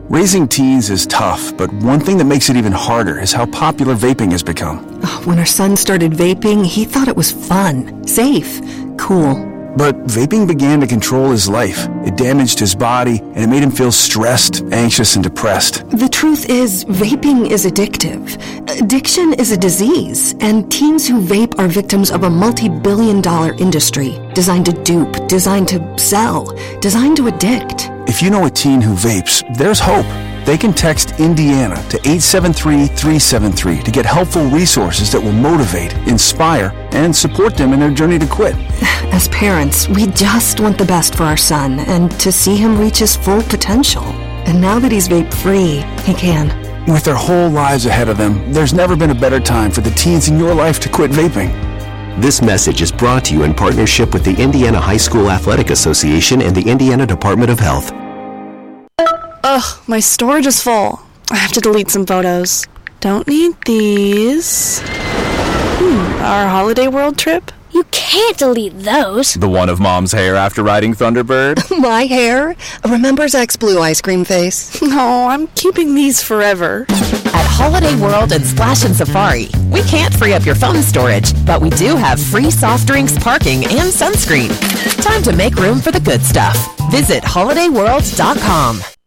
Raising teens is tough, but one thing that makes it even harder is how popular vaping has become. When our son started vaping, he thought it was fun, safe, cool. But vaping began to control his life. It damaged his body, and it made him feel stressed, anxious, and depressed. The truth is, vaping is addictive. Addiction is a disease, and teens who vape are victims of a multi-billion-dollar industry designed to dupe, designed to sell, designed to addict. If you know a teen who vapes, there's hope. They can text Indiana to 873-373 to get helpful resources that will motivate, inspire, and support them in their journey to quit. As parents, we just want the best for our son and to see him reach his full potential. And now that he's vape-free, he can. With their whole lives ahead of them, there's never been a better time for the teens in your life to quit vaping. This message is brought to you in partnership with the Indiana High School Athletic Association and the Indiana Department of Health. Ugh, my storage is full. I have to delete some photos. Don't need these. Our Holiday World trip? You can't delete those. The one of Mom's hair after riding Thunderbird? My hair? Remember Zach's blue ice cream face? No, I'm keeping these forever. At Holiday World and Splash and Safari, we can't free up your phone storage, but we do have free soft drinks, parking, and sunscreen. Time to make room for the good stuff. Visit holidayworld.com.